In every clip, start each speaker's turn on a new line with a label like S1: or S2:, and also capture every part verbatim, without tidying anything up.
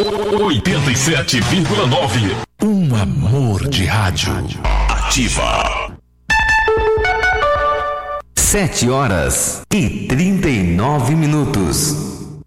S1: oitenta e sete vírgula nove. Um amor de rádio. Ativa.
S2: Sete horas e trinta e nove minutos.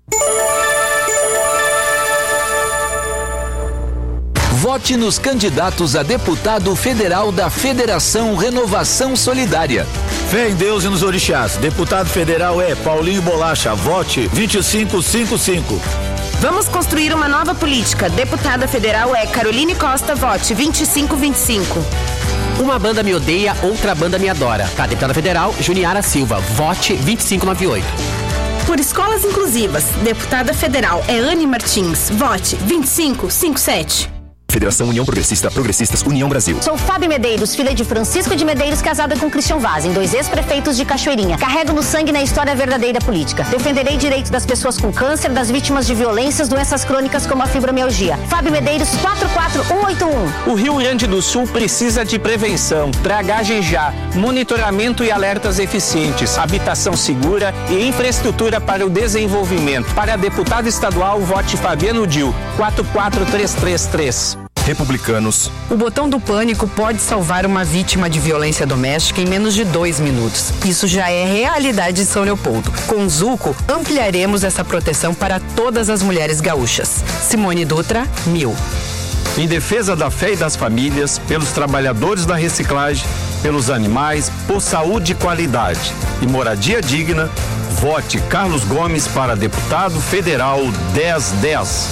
S3: Vote nos candidatos a deputado federal da Federação Renovação Solidária.
S4: Fé em Deus e nos orixás. Deputado federal é Paulinho Bolacha. Vote vinte e cinco cinquenta e cinco.
S5: Vamos construir uma nova política. Deputada federal é Caroline Costa. Vote vinte e cinco vinte e cinco.
S6: Uma banda me odeia, outra banda me adora. Tá, deputada federal, Juniara Silva. Vote vinte e cinco noventa e oito.
S5: Por escolas inclusivas, deputada federal é Anne Martins. Vote vinte e cinco cinquenta e sete.
S7: Federação União Progressista, Progressistas, União Brasil.
S8: Sou Fábio Medeiros, filha de Francisco de Medeiros, casada com Christian Vazem, dois ex-prefeitos de Cachoeirinha. Carrego no sangue na história verdadeira política. Defenderei direitos das pessoas com câncer, das vítimas de violências, doenças crônicas como a fibromialgia. Fábio Medeiros, quatro quatro um oito um.
S9: O Rio Grande do Sul precisa de prevenção, dragagem já, monitoramento e alertas eficientes, habitação segura e infraestrutura para o desenvolvimento. Para deputado estadual, vote Fabiano Dil, quatro quatro três três três.
S7: Republicanos.
S10: O botão do pânico pode salvar uma vítima de violência doméstica em menos de dois minutos. Isso já é realidade de São Leopoldo. Com o Zuco, ampliaremos essa proteção para todas as mulheres gaúchas. Simone Dutra, mil.
S11: Em defesa da fé e das famílias, pelos trabalhadores da reciclagem, pelos animais, por saúde e qualidade e moradia digna, vote Carlos Gomes para deputado federal dez dez.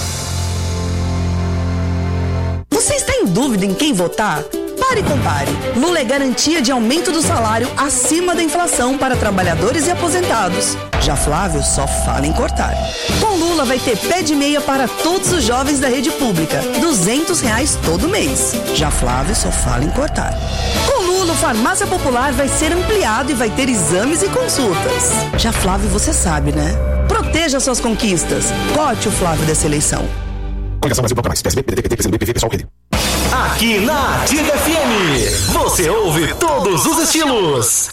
S12: Você está em dúvida em quem votar? Pare e compare. Lula é garantia de aumento do salário acima da inflação para trabalhadores e aposentados. Já Flávio só fala em cortar. Com Lula vai ter pé de meia para todos os jovens da rede pública. duzentos reais todo mês. Já Flávio só fala em cortar. Com Lula, o Farmácia Popular vai ser ampliado e vai ter exames e consultas. Já Flávio, você sabe, né? Proteja suas conquistas. Vote o Flávio dessa eleição.
S7: Coligação Brasil Bloco Mais, P S B, P D T, P T, P P, Pessoal Rede.
S2: Aqui na Ativa F M, você ouve todos os estilos.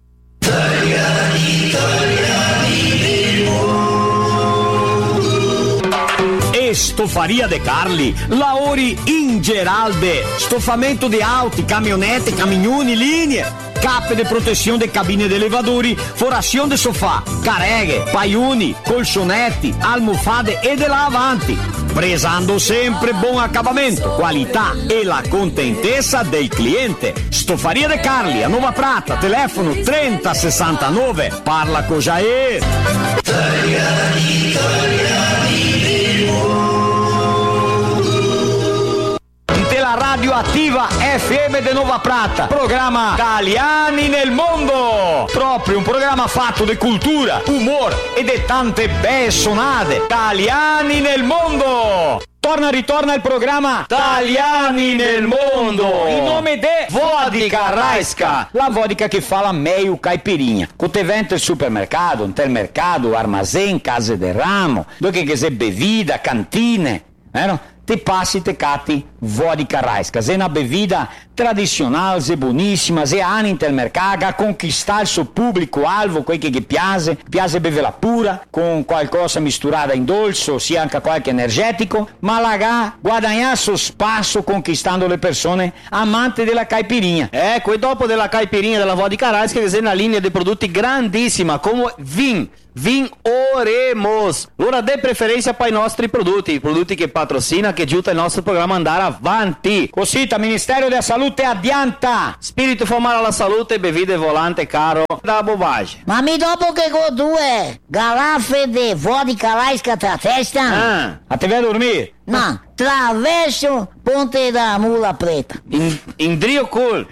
S13: Estofaria de Carli, Lauri Ingeralde, estofamento de auto, caminhonete, caminhone, linha, cape de proteção de cabine de elevadores, foração de sofá, carregue, paiune, colchonete, almofade e de lavante. Prezando sempre bom acabamento, qualità e la contentezza del cliente. Stofaria de Carli, a Nova Prata, telefono trenta sessantanove. Parla con Jair. Della Radio Attiva F M de Nova Prata, programma Italiani nel mondo, proprio un programma fatto di cultura, humor e di tante belle sonate. Italiani nel mondo. Torna, ritorna il programma Italiani nel mondo, in nome di Vodka Raiska, la vodka che fa la meio caipirinha. Con te vento il supermercato, intermercato, armazém, case de ramo, dove che se bevida, cantine, vero? Te passi te cati vodka Raiska, é uma bebida tradicional, é buonissima, é anni intermercato, a conquistar il suo pubblico alvo, quel che gli piace, piace beverla pura, con qualcosa misturata in dolce, sia anche qualche energetico, ma la guadagnare suo spazio conquistando le persone amanti della caipirinha.
S9: Ecco, e dopo della caipirinha della vodka Raiska, che è una linea di prodotti grandissima, come Vin. Vin oremos. Ora dê preferência para i nostri prodotti, i prodotti che patrocina, che aiuta il nostro programma a andare avanti.
S13: Cosita, Ministero della Salute adianta.
S9: Spirito formare alla salute, bevide volante caro da bobagem.
S14: Ma mi dopo che con due garrafe di vodka Raiska tra testa?
S13: Ah, a te vai a dormire?
S14: No, traverso Ponte da Mula Preta.
S9: In, in Drio Cool.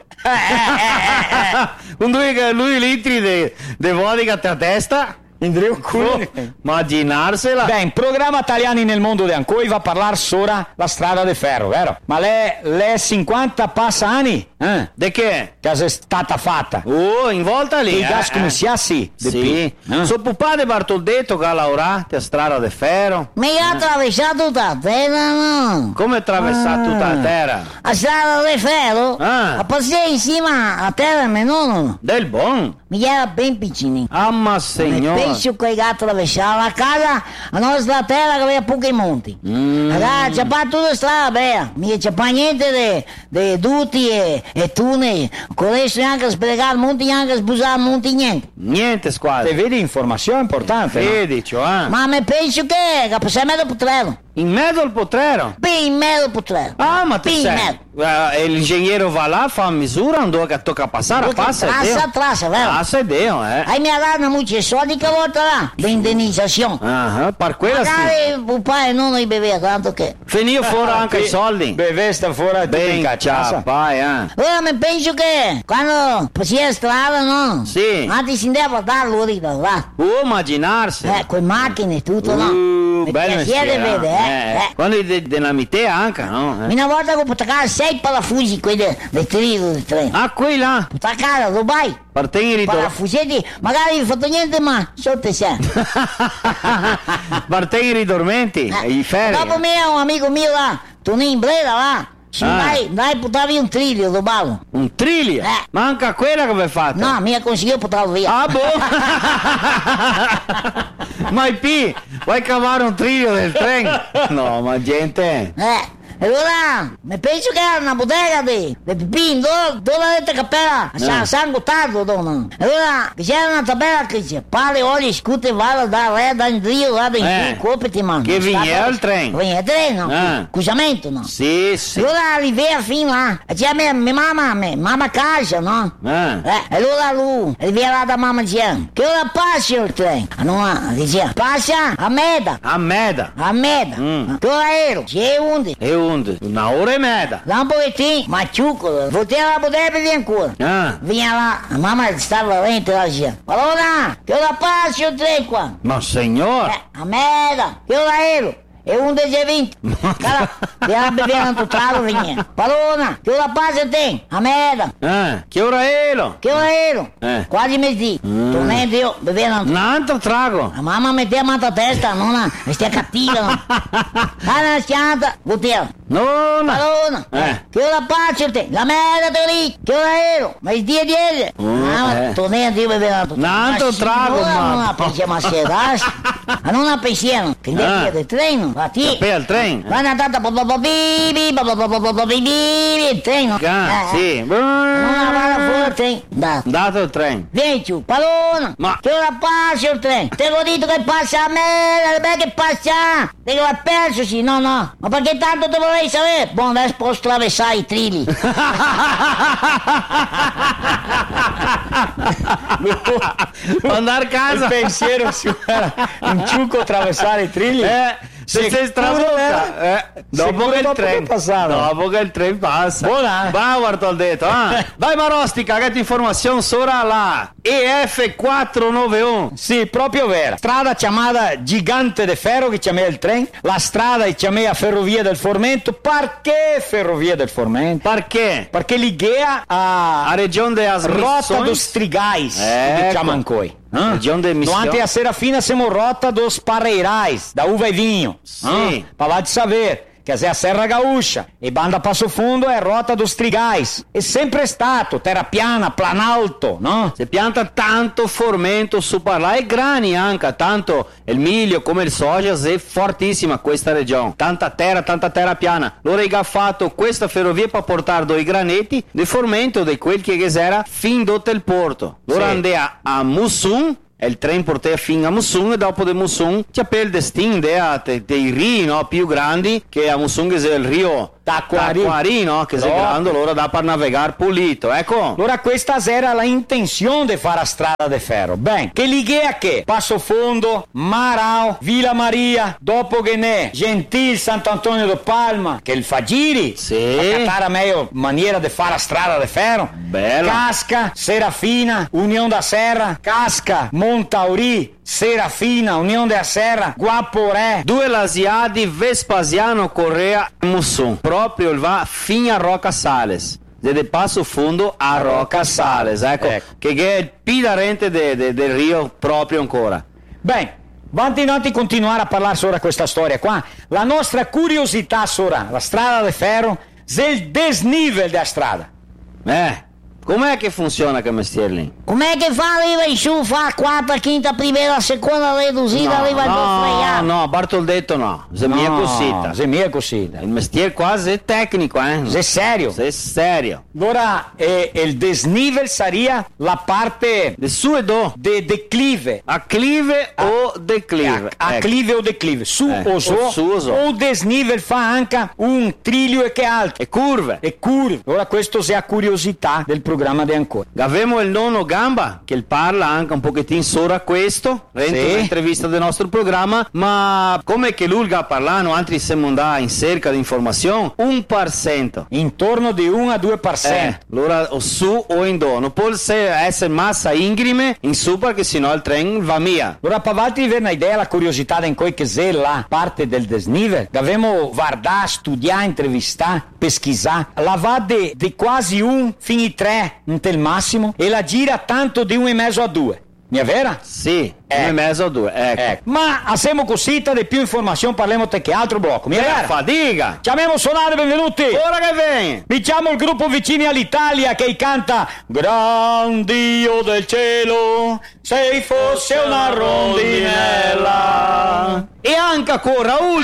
S9: Un due, due litri di vodka tra testa?
S13: Indreu culo.
S9: Immaginarsela.
S13: Bem, programma Italiani nel mondo de Ancoi va a parlare sopra la strada de ferro, vero? Ma le, le cinquanta passa anni? Eh?
S9: De che?
S13: Che è stata fatta?
S9: Oh, in volta lì.
S13: E gas
S9: eh,
S13: come
S9: eh.
S13: si ha sì?
S9: Sì. Eh? So pupade Bartoldetto che ha lavorato a strada de ferro.
S14: Mi ha attraversato tutta la terra, no?
S9: Come attraversato ah. tutta la terra?
S14: A strada de ferro?
S9: Ah.
S14: A passare insieme a terra, ma no, no.
S9: Del bon?
S14: Mi era ben piccini.
S9: Ah, ma signora.
S14: penso che hai attraversato la casa, la nostra terra che aveva pochi monti. Mm. Allora, c'è pas tutta strada, beh, mica c'è pas niente di dutti e, e tunni. Con adesso neanche spiegare monti, neanche sposare monti, niente.
S13: Niente, squadra. Te vedi informazione importante, vedi, no? Cioè.
S14: Ma mi penso che, che sei in mezzo al potrero.
S13: In mezzo al potrero?
S14: Beh, in mezzo al potrero.
S13: Ah, ma te sei. Uh, l'ingegnere va là, fa misura, non dove tocca passare, passa e
S14: Trassa, trassa, vero?
S13: Passa e deo, eh.
S14: Hai mi ha dato molti soldi che volta là, l'indennizzazione.
S13: Ah, uh-huh, per quella sì.
S14: Magari papà e non li beveva, tanto che.
S13: Finio fuori anche i soldi.
S15: Beve sta fuori
S13: ben cacciata, pai, eh.
S14: Ora mi penso che quando passi la strada, no?
S13: Sì.
S14: Anzi si andava a darlo lì, là.
S13: Uh, immaginarsi.
S14: Eh, con macchine e tutto, no?
S13: Uh, bello mestiere,
S14: vede, eh.
S13: eh. eh. Quando di dinamite anche, no? Eh.
S14: Una volta che ho attaccare sei parafusi, quelli del treno, del treno.
S13: Ah, qui là?
S14: Attaccare a Dubai.
S13: Parteni ritorno.
S14: Parafusetti, magari non ho fatto niente, ma sotto sei.
S13: Parteni ridormenti,
S14: eh.
S13: i ferri.
S14: Dopo me un amico mio là, Tonino Breda là. Ci ah. dai, dai, portavi un triglio, lo ballo.
S13: Un triglio?
S14: Eh.
S13: Manca quella che avevi fatto?
S14: No, mi ha consigliato portarlo via.
S13: Ah, boh! Ma i P, vuoi cavare un triglio del treno? No, ma gente...
S14: Eh. E allora, mi penso che era una bottega di, di pipì, dove, dove avete cappella? A San Gottardo, dove? E allora, c'era una tabella che dice, pare, olio, scute, vale, da re, da indrio, da in
S13: eh.
S14: qui, copiti, man.
S13: Che veniva il treno?
S14: Veniva il treno,
S13: ah.
S14: Accusamento, no?
S13: Sì, sì.
S14: E allora arrivava fino là, e c'era mia, mia mamma, mia mamma a casa, no?
S13: Ah.
S14: Eh, e allora lui, arrivava là da mamma, diceva, che ora passa il treno? Allora, diceva, passa a Meda.
S13: A Meda?
S14: A Meda.
S13: Mm.
S14: Che ora ero? C'è undici.
S13: E undici? Una ora e mezza.
S14: Da un pochettino, maciucco, voltava la bottega di ancora.
S13: Ah.
S14: Veniva là, la mamma stava lenta la diceva, allora, che ora passa il treno qua?
S13: Ma signore?
S14: Eh, a Meda, che ora ero? E undici e venti. Cara, era bevere un tutt'altro veniva. Padrona, che ora passa te? A Meda.
S13: Eh, che ora ero?
S14: Che ora ero?
S13: Eh.
S14: Quasi mezzì. Mm. Tornando io, bevere un
S13: un altro trago.
S14: La mamma metteva mano a testa, nonna, stia cattiva. No? Alla schianta, bottiglia.
S13: Nonna.
S14: Padrona,
S13: eh.
S14: che ora passa te? La Meda te lì, che ora ero? Ma il dia dieci.
S13: Mm,
S14: ah,
S13: eh.
S14: Tornando io bevere un
S13: un altro trago, ma.
S14: Non ha pensiamo a sedassi. Ma non ha pensiero, che il
S13: Ah.
S14: dia del treno. Va ti.
S13: Capì al treno?
S14: Ma è andata bibi, il treno.
S13: Ah, sì.
S14: Non la vada fuori il treno. Da.
S13: Dato il treno.
S14: Vieni giù, padrona.
S13: Ma.
S14: Che ora passa il treno? Te l'ho detto che passa a me, beh che passa. Te l'ho perso, sì, no, no. Ma perché tanto te vorrei sapere? Buon, adesso posso attraversare i trilli.
S13: Andare a casa.
S15: Il pensiero su un ciucco attraversare i trilli.
S13: Eh. Se sei stravolta, eh, dopo che il treno
S15: passa,
S13: dopo che il treno passa.
S15: Buona.
S13: Va, guarda il detto, eh. Vai Marostica, che informazione sopra la E F quattrocentonovantuno.
S15: Sì, proprio vera. Strada chiamata Gigante de Ferro che chiamava il treno. La strada che chiamava Ferrovia del Formento. Perché Ferrovia del Formento?
S13: Perché?
S15: Perché l'Igea a,
S13: a regione de as
S15: Rota dos Trigais,
S13: ecco.
S15: che chiamano coi.
S13: Ah. Regione de Missão.
S15: Durante a Serafina siamo Rota dos Parreirais, da uva e vinho.
S13: Sì.
S15: Ah, para lá de saber. Quer dizer, a Serra Gaúcha. E Banda Passo Fundo è Rota dos Trigais. È sempre stato terra piana, planalto, no?
S13: Si pianta tanto formento su per là e grani anche, tanto il miglio come il soja è fortissima questa regione. Tanta terra, tanta terra piana. Loro hanno fatto questa ferrovia per portare dei granetti di formento di quel che era fin dopo il porto. Loro
S15: Sì.
S13: andavano a Mussum. E il treno portava fino a Mussum e dopo di Mussum c'è per il destino dei, dei rii, no, più grandi che a Mussum che è il rio
S15: Taquari,
S13: Taquari, no, che è
S15: no.
S13: grande, allora da per navigare pulito, ecco.
S15: Allora questa era la intenzione di fare la strada de ferro. Ben, che lighe che? Passo Fondo, Marao, Villa Maria, dopo che ne Gentil, Sant'Antonio de Palma, che il Fagiri,
S13: sì.
S15: a meglio maniera di fare la strada de ferro.
S13: Bella.
S15: Casca, Serafina, Unione da Serra, Casca, Montauri, Serafina, Unione da Serra, Guaporé.
S13: Due lasiadi Vespasiano Correa e Mussum. Proprio il va fino a Rocca Sales. De Passo Fundo a Rocca Sales, ecco, ecco. Che è il pidarente de, de, del Rio proprio ancora.
S15: Bene, vanti noti continuare a parlare sopra questa storia qua. La nostra curiosità sopra la strada de ferro è il desnivel della strada.
S13: Eh.
S16: Com'è che funziona quel mestiere lì?
S14: Com'è che fa? Arriva in su, fa quarta, quinta, primera, seconda redusita,
S16: No,
S14: arriva in
S16: no, no, Bartoldetto no, se mia
S15: No,
S16: cosita.
S15: se mia cosita.
S16: Il mestiere quasi è tecnico, eh.
S15: Se serio.
S16: Se serio.
S15: Allora, eh, il desnivel sarebbe la parte
S16: De su e do.
S15: de declive.
S16: Acclive o declive.
S15: A- acclive o declive. Su
S16: Eh,
S15: o so.
S16: o su o so.
S15: O desnivel fa anche un trilio e che altro.
S16: E curve.
S15: E curve. Ora questo se ha curiosità del programma di ancora.
S16: Avemo il nonno Gamba che parla anche un pochettino sopra questo, dentro
S15: Sì.
S16: un'intervista del nostro programma, ma come che lui ha parlato, altri siamo andati in cerca di informazione, un per cento.
S15: Intorno di uno a due per
S16: Eh,
S15: cento.
S16: allora o su o in do, non può essere massa ingrime in su perché sennò il treno va via.
S15: Allora, per avanti avere un'idea, la curiosità di coi che se la parte del desnivel, abbiamo guardato, studiato, intervistato, peschisato, la va di quasi un, fino a tre, un tel massimo, e la gira tanto di un e mezzo a due. Mi è vera?
S16: Sì,
S15: Eh.
S16: un e mezzo o due, ecco.
S15: Ecco. Ma assieme cosita di più informazioni parliamo te che altro blocco. Mi è vera?
S16: Fadiga!
S15: Chiamiamo Sonare, benvenuti!
S16: Ora che vieni!
S15: Diciamo il gruppo Vicini all'Italia che canta Gran Dio del cielo, se fosse una rondinella.
S16: E anche con Raul